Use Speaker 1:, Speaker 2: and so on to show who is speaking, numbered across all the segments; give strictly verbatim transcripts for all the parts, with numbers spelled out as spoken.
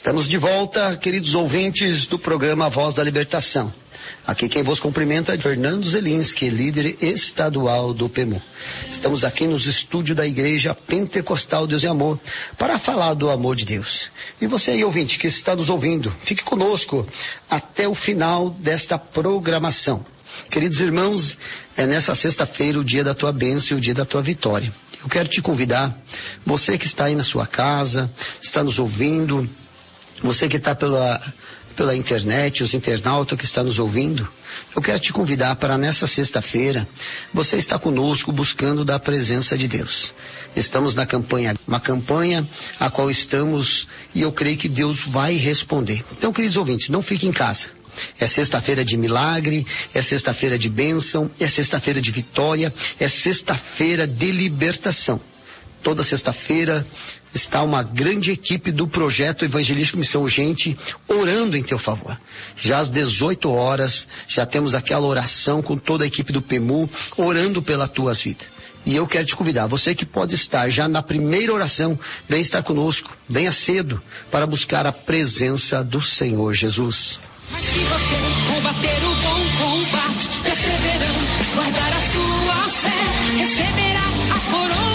Speaker 1: Estamos de volta, queridos ouvintes do programa Voz da Libertação. Aqui quem vos cumprimenta é Fernando Zelinski, líder estadual do P E M U. Estamos aqui nos estúdios da Igreja Pentecostal Deus e Amor para falar do amor de Deus. E você aí, ouvinte, que está nos ouvindo, fique conosco até o final desta programação. Queridos irmãos, é nessa sexta-feira o dia da tua bênção e o dia da tua vitória. Eu quero te convidar, você que está aí na sua casa, está nos ouvindo, você que está pela, pela internet, os internautas que estão nos ouvindo, eu quero te convidar para nessa sexta-feira, você está conosco buscando da presença de Deus. Estamos na campanha, uma campanha a qual estamos e eu creio que Deus vai responder. Então, queridos ouvintes, não fiquem em casa. É sexta-feira de milagre, é sexta-feira de bênção, é sexta-feira de vitória, é sexta-feira de libertação. Toda sexta-feira está uma grande equipe do Projeto Evangelístico Missão Urgente orando em teu favor. Já às dezoito horas, já temos aquela oração com toda a equipe do P E M U orando pela tua vida. E eu quero te convidar, você que pode estar já na primeira oração, vem estar conosco, venha cedo para buscar a presença do Senhor Jesus.
Speaker 2: Mas se você combater o bom combate, perseverando, guardar a sua fé, receberá a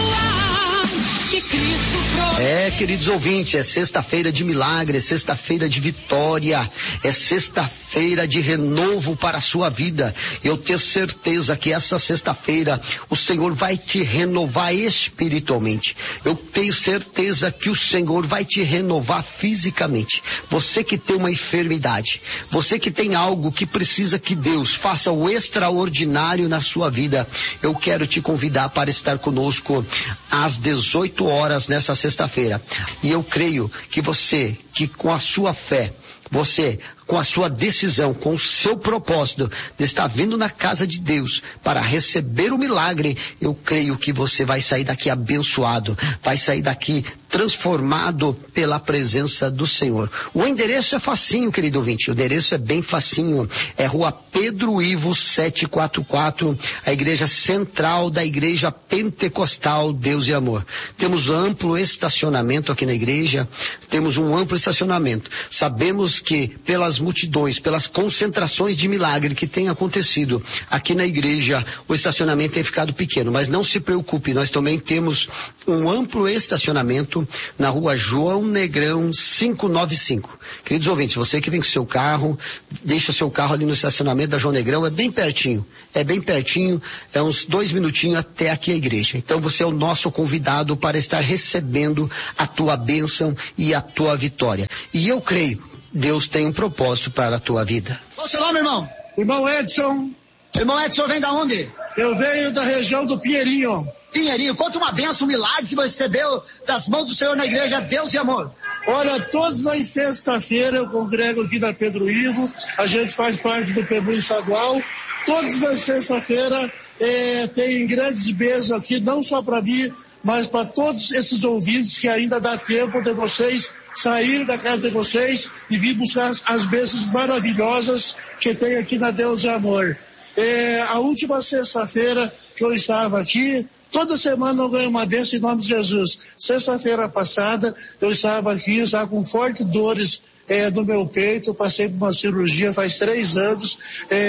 Speaker 2: coroa que Cristo promete.
Speaker 1: É, queridos ouvintes, é sexta-feira de milagre, é sexta-feira de vitória, é sexta-feira de renovo para a sua vida. Eu tenho certeza que essa sexta-feira o Senhor vai te renovar espiritualmente. Eu tenho certeza que o Senhor vai te renovar fisicamente. Você que tem uma enfermidade, você que tem algo que precisa que Deus faça o extraordinário na sua vida, eu quero te convidar para estar conosco às dezoito horas nessa sexta-feira. E eu creio que você, que com a sua fé, você, com a sua decisão, com o seu propósito de estar vindo na casa de Deus para receber o milagre, eu creio que você vai sair daqui abençoado, vai sair daqui transformado pela presença do Senhor. O endereço é facinho, querido ouvinte, o endereço é bem facinho, é Rua Pedro Ivo setecentos e quarenta e quatro, a igreja central da Igreja Pentecostal Deus e Amor. Temos amplo estacionamento aqui na igreja, temos um amplo estacionamento. Sabemos que pelas multidões, pelas concentrações de milagre que tem acontecido aqui na igreja, o estacionamento tem ficado pequeno, mas não se preocupe, nós também temos um amplo estacionamento na Rua João Negrão quinhentos e noventa e cinco. Queridos ouvintes, você que vem com seu carro, deixa seu carro ali no estacionamento da João Negrão, é bem pertinho, é bem pertinho, é uns dois minutinhos até aqui a igreja. Então você é o nosso convidado para estar recebendo a tua bênção e a tua vitória. E eu creio, Deus tem um propósito para a tua vida.
Speaker 3: Qual o seu nome, irmão?
Speaker 4: Irmão Edson.
Speaker 3: Irmão Edson, vem da onde?
Speaker 4: Eu venho da região do Pinheirinho.
Speaker 3: Pinheirinho, conta uma bênção, um milagre que você recebeu das mãos do Senhor na igreja Deus e Amor.
Speaker 4: Olha, todas as sextas-feiras eu congrego aqui na Pedro Ivo, a gente faz parte do P E M U estadual. Todas as sextas-feiras eh, tem grandes bênçãos aqui, não só para mim, mas para todos esses ouvintes que ainda dá tempo de vocês sair da casa de vocês e vir buscar as, as bênçãos maravilhosas que tem aqui na Deus e Amor. É, a última sexta-feira que eu estava aqui, toda semana eu ganho uma bênção em nome de Jesus. Sexta-feira passada eu estava aqui, já com fortes dores é, no meu peito, eu passei por uma cirurgia faz três anos,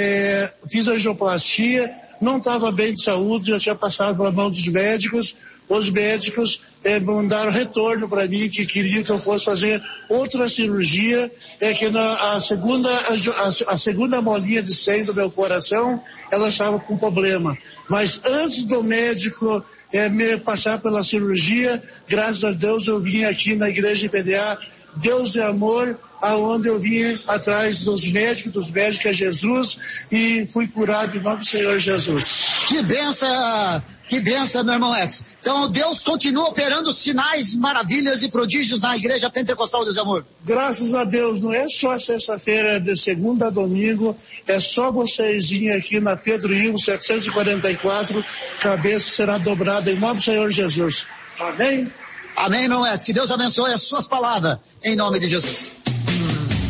Speaker 4: é, fiz angioplastia, não estava bem de saúde, já tinha passado pela mão dos médicos. Os médicos eh, mandaram retorno para mim que queriam que eu fosse fazer outra cirurgia, é que na, a segunda a, a segunda molinha de seio do meu coração, ela estava com problema. Mas antes do médico eh, me passar pela cirurgia, graças a Deus eu vim aqui na igreja I P D A Deus é Amor, aonde eu vim atrás dos médicos, dos médicos é Jesus, e fui curado em nome do Senhor Jesus.
Speaker 3: Que benção, que benção, meu irmão Edson. Então Deus continua operando sinais, maravilhas e prodígios na igreja Pentecostal Deus é Amor.
Speaker 4: Graças a Deus, não é só sexta-feira, de segunda a domingo, é só vocês virem aqui na Pedro Ivo setecentos e quarenta e quatro, cabeça será dobrada em nome do Senhor Jesus. Amém?
Speaker 3: Amém, irmão Edson. Que Deus abençoe as suas palavras, em nome de Jesus.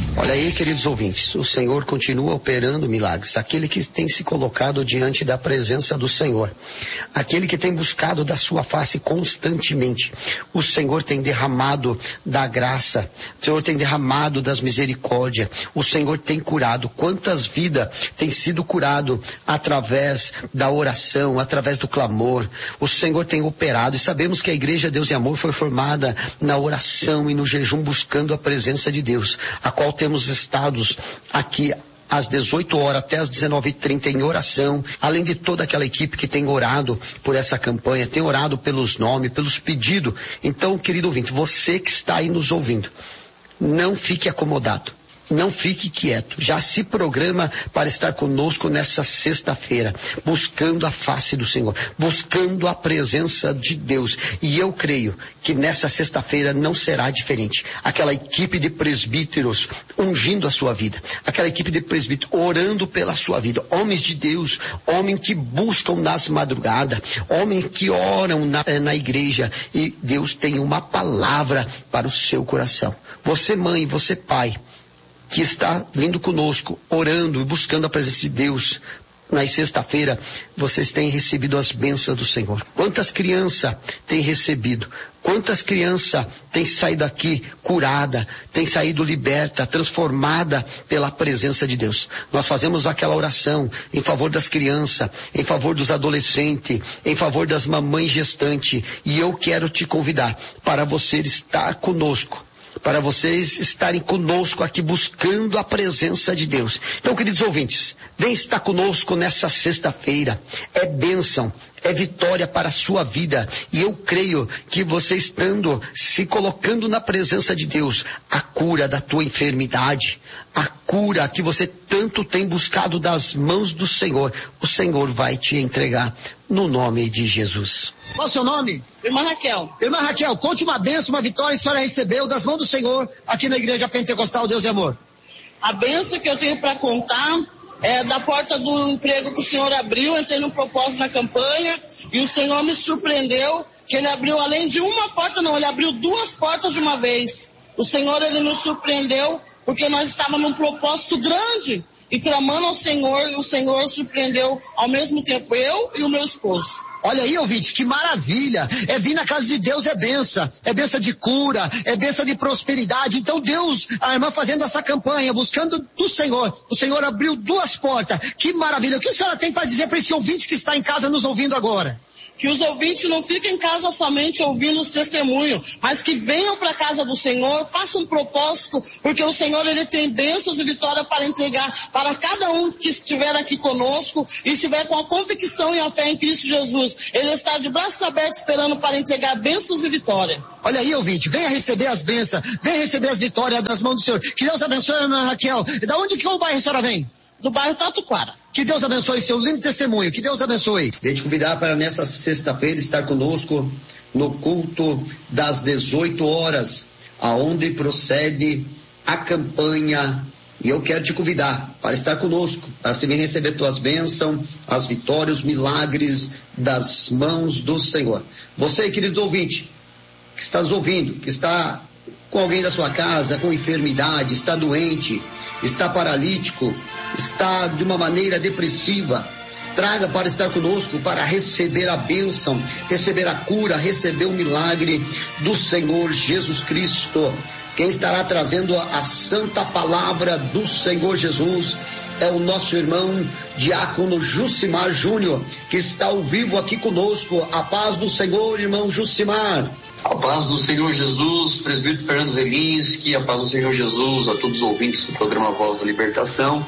Speaker 1: Olha aí, queridos ouvintes, o Senhor continua operando milagres. Aquele que tem se colocado diante da presença do Senhor, aquele que tem buscado da sua face constantemente, o Senhor tem derramado da graça, o Senhor tem derramado das misericórdias, o Senhor tem curado. Quantas vidas têm sido curado através da oração, através do clamor? O Senhor tem operado, e sabemos que a Igreja Deus e Amor foi formada na oração e no jejum, buscando a presença de Deus, a qual temos estados aqui às dezoito horas até às dezenove e trinta em oração, além de toda aquela equipe que tem orado por essa campanha, tem orado pelos nomes, pelos pedidos. Então, querido ouvinte, você que está aí nos ouvindo, não fique acomodado. Não fique quieto, já se programa para estar conosco nessa sexta-feira, buscando a face do Senhor, buscando a presença de Deus. E eu creio que nessa sexta-feira não será diferente. Aquela equipe de presbíteros ungindo a sua vida, aquela equipe de presbíteros orando pela sua vida, homens de Deus, homens que buscam nas madrugadas, homens que oram na, na igreja, e Deus tem uma palavra para o seu coração. Você mãe, você pai, que está vindo conosco, orando e buscando a presença de Deus, na sexta-feira, vocês têm recebido as bênçãos do Senhor. Quantas crianças têm recebido? Quantas crianças têm saído aqui curada, têm saído liberta, transformada pela presença de Deus? Nós fazemos aquela oração em favor das crianças, em favor dos adolescentes, em favor das mamães gestantes, e eu quero te convidar para você estar conosco, para vocês estarem conosco aqui buscando a presença de Deus. Então, queridos ouvintes, vem estar conosco nessa sexta-feira. É bênção, é vitória para a sua vida. E eu creio que você estando, se colocando na presença de Deus, a cura da tua enfermidade, a cura que você tanto tem buscado das mãos do Senhor, o Senhor vai te entregar no nome de Jesus.
Speaker 3: Qual o seu nome?
Speaker 5: Irmã Raquel.
Speaker 3: Irmã Raquel, conte uma bênção, uma vitória que a senhora recebeu das mãos do Senhor aqui na Igreja Pentecostal Deus e Amor.
Speaker 5: A bênção que eu tenho para contar é da porta do emprego que o Senhor abriu. Entrei num propósito na campanha e o Senhor me surpreendeu que Ele abriu além de uma porta, não, Ele abriu duas portas de uma vez. O Senhor, Ele nos surpreendeu porque nós estávamos num propósito grande e clamando ao Senhor, e o Senhor surpreendeu ao mesmo tempo eu e o meu esposo.
Speaker 3: Olha aí, ouvinte, que maravilha. É vir na casa de Deus, é benção. É benção de cura, é benção de prosperidade. Então Deus, a irmã fazendo essa campanha, buscando do Senhor. O Senhor abriu duas portas. Que maravilha. O que a senhora tem para dizer para esse ouvinte que está em casa nos ouvindo agora?
Speaker 5: Que os ouvintes não fiquem em casa somente ouvindo os testemunhos, mas que venham para a casa do Senhor, façam um propósito, porque o Senhor, Ele tem bênçãos e vitória para entregar para cada um que estiver aqui conosco e estiver com a convicção e a fé em Cristo Jesus. Ele está de braços abertos esperando para entregar bênçãos e vitória.
Speaker 3: Olha aí, ouvinte, venha receber as bênçãos, venha receber as vitórias das mãos do Senhor. Que Deus abençoe a irmã Raquel. Da onde que o bairro a senhora vem?
Speaker 5: Do bairro Tatuquara.
Speaker 3: Que Deus abençoe seu lindo testemunho, que Deus abençoe.
Speaker 1: Vem te convidar para nessa sexta-feira estar conosco no culto das dezoito horas, aonde procede a campanha. E eu quero te convidar para estar conosco, para você vir receber tuas bênçãos, as vitórias, os milagres das mãos do Senhor. Você, querido ouvinte, que está nos ouvindo, que está com alguém da sua casa, com enfermidade, está doente, está paralítico, está de uma maneira depressiva, traga para estar conosco, para receber a bênção, receber a cura, receber o milagre do Senhor Jesus Cristo. Quem estará trazendo a santa palavra do Senhor Jesus é o nosso irmão diácono Jucimar Júnior, que está ao vivo aqui conosco. A paz do Senhor, irmão Jucimar.
Speaker 6: A paz do Senhor Jesus, presbítero Fernando Zelinski, a paz do Senhor Jesus a todos os ouvintes do programa Voz da Libertação.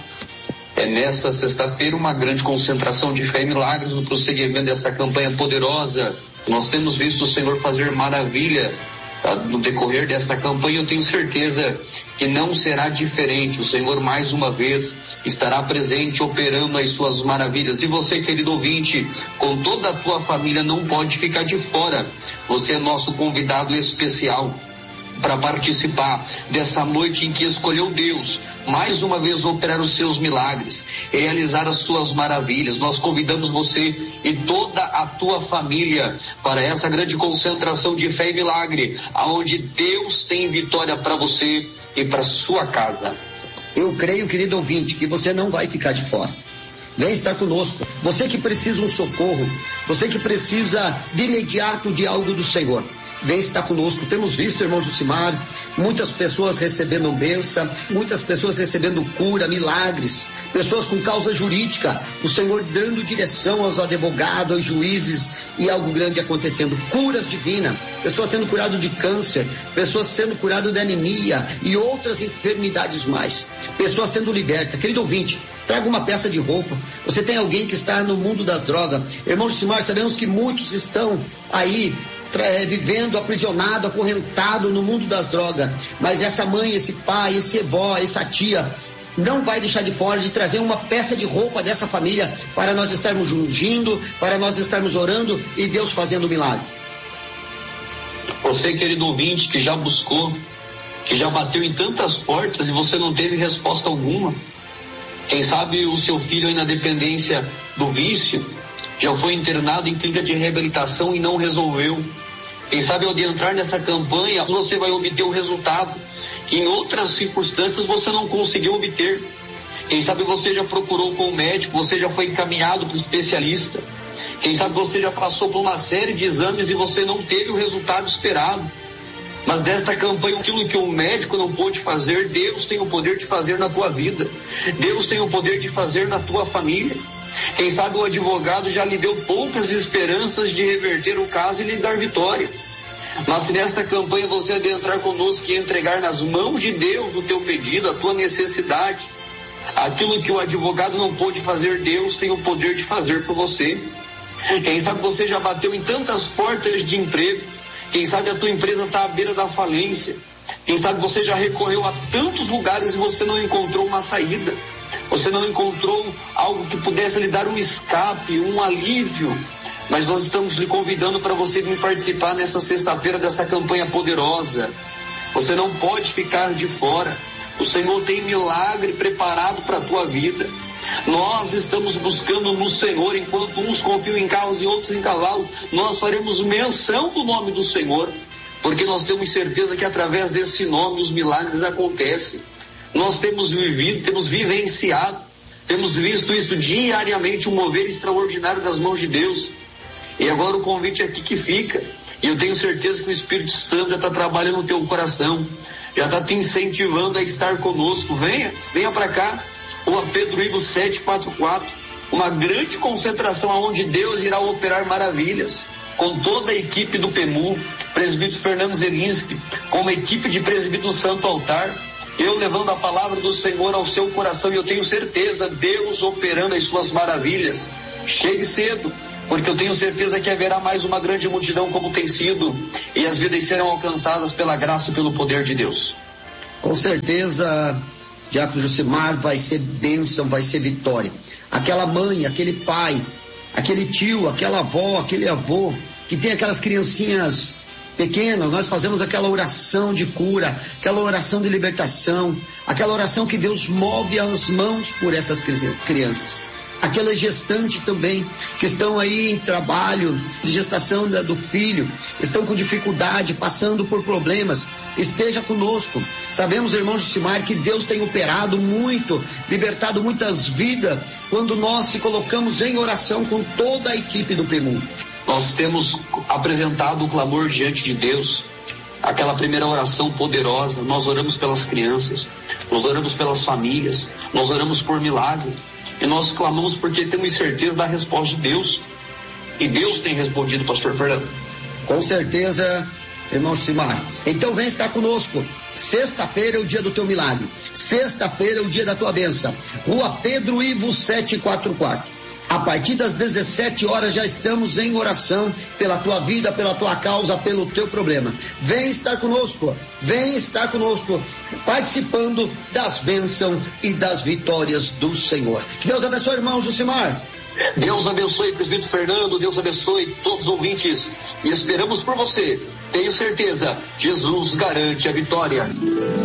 Speaker 6: É nessa sexta-feira uma grande concentração de fé e milagres no prosseguimento dessa campanha poderosa. Nós temos visto o Senhor fazer maravilha no decorrer dessa campanha. Eu tenho certeza que não será diferente. O Senhor mais uma vez estará presente, operando as suas maravilhas. E você, querido ouvinte, com toda a tua família, não pode ficar de fora. Você é nosso convidado especial para participar dessa noite em que escolheu Deus mais uma vez operar os seus milagres, realizar as suas maravilhas. Nós convidamos você e toda a tua família para essa grande concentração de fé e milagre, aonde Deus tem vitória para você e para sua casa.
Speaker 1: Eu creio, querido ouvinte, que você não vai ficar de fora. Vem estar conosco. Você que precisa um socorro, você que precisa de imediato de algo do Senhor, vem estar conosco. Temos visto, irmão Jucimar, muitas pessoas recebendo bênção, muitas pessoas recebendo cura, milagres, pessoas com causa jurídica, o Senhor dando direção aos advogados, aos juízes, e algo grande acontecendo, curas divinas, pessoas sendo curadas de câncer, pessoas sendo curadas de anemia e outras enfermidades mais, pessoas sendo libertas. Querido ouvinte, traga uma peça de roupa. Você tem alguém que está no mundo das drogas. Irmão Jucimar, sabemos que muitos estão aí É, vivendo aprisionado, acorrentado no mundo das drogas, mas essa mãe, esse pai, esse avó, essa tia não vai deixar de fora de trazer uma peça de roupa dessa família para nós estarmos ungindo, para nós estarmos orando e Deus fazendo o milagre.
Speaker 6: Você, querido ouvinte, que já buscou, que já bateu em tantas portas e você não teve resposta alguma, quem sabe o seu filho aí na dependência do vício já foi internado em clínica de reabilitação e não resolveu. Quem sabe ao entrar nessa campanha você vai obter um resultado que em outras circunstâncias você não conseguiu obter. Quem sabe você já procurou com o médico, você já foi encaminhado para o especialista. Quem sabe você já passou por uma série de exames e você não teve o resultado esperado. Mas desta campanha, aquilo que o médico não pôde fazer, Deus tem o poder de fazer na tua vida. Deus tem o poder de fazer na tua família. Quem sabe o advogado já lhe deu poucas esperanças de reverter o caso e lhe dar vitória. Mas se nesta campanha você adentrar conosco e entregar nas mãos de Deus o teu pedido, a tua necessidade, aquilo que o advogado não pôde fazer, Deus tem o poder de fazer por você. Quem sabe você já bateu em tantas portas de emprego, quem sabe a tua empresa está à beira da falência, quem sabe você já recorreu a tantos lugares e você não encontrou uma saída. Você não encontrou algo que pudesse lhe dar um escape, um alívio. Mas nós estamos lhe convidando para você vir participar nessa sexta-feira dessa campanha poderosa. Você não pode ficar de fora. O Senhor tem milagre preparado para a tua vida. Nós estamos buscando no Senhor, enquanto uns confiam em carros e outros em cavalos, nós faremos menção do nome do Senhor, porque nós temos certeza que através desse nome os milagres acontecem. Nós temos vivido, temos vivenciado, temos visto isso diariamente, um mover extraordinário das mãos de Deus. E agora o convite aqui que fica, e eu tenho certeza que o Espírito Santo já está trabalhando no teu coração, já está te incentivando a estar conosco. Venha, venha para cá, Rua Pedro Ivo sete quatro quatro, uma grande concentração onde Deus irá operar maravilhas, com toda a equipe do P E M U, presbítero Fernando Zelinski, com uma equipe de presbítero do Santo Altar, eu levando a palavra do Senhor ao seu coração, e eu tenho certeza, Deus operando as suas maravilhas. Chegue cedo, porque eu tenho certeza que haverá mais uma grande multidão como tem sido, e as vidas serão alcançadas pela graça e pelo poder de Deus.
Speaker 1: Com certeza, Diácono Jucimar, vai ser bênção, vai ser vitória. Aquela mãe, aquele pai, aquele tio, aquela avó, aquele avô, que tem aquelas criancinhas pequenas, nós fazemos aquela oração de cura, aquela oração de libertação, aquela oração que Deus move as mãos por essas crianças. Aquelas gestantes também, que estão aí em trabalho de gestação da, do filho, estão com dificuldade, passando por problemas, esteja conosco. Sabemos, irmão Jucimar, que Deus tem operado muito, libertado muitas vidas, quando nós se colocamos em oração com toda a equipe do P E M U.
Speaker 6: Nós temos apresentado o clamor diante de Deus, aquela primeira oração poderosa. Nós oramos pelas crianças, nós oramos pelas famílias, nós oramos por milagre, e nós clamamos porque temos certeza da resposta de Deus, e Deus tem respondido, pastor Fernando.
Speaker 1: Com certeza, irmão Jucimar. Então vem estar conosco. Sexta-feira é o dia do teu milagre, sexta-feira é o dia da tua bênção. Rua Pedro Ivo sete quatro quatro. A partir das dezessete horas já estamos em oração pela tua vida, pela tua causa, pelo teu problema. Vem estar conosco, vem estar conosco, participando das bênçãos e das vitórias do Senhor. Que Deus abençoe, irmão Jucimar.
Speaker 6: Deus abençoe, presbítero Fernando, Deus abençoe todos os ouvintes, e esperamos por você. Tenho certeza, Jesus garante a vitória.